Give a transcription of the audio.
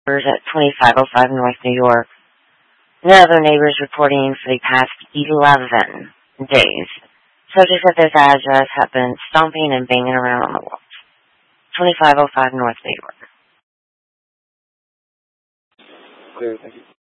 at 2505 North New York. No other neighbors reporting for the past 11 days. Subjects at this address have been stomping and banging around on the walls. 2505 North New York. Clear, thank you.